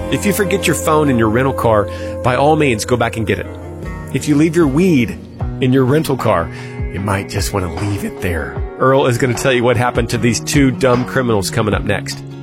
If you forget your phone in your rental car, by all means, go back and get it. If you leave your weed in your rental car, you might just want to leave it there. Earl is going to tell you what happened to these two dumb criminals coming up next.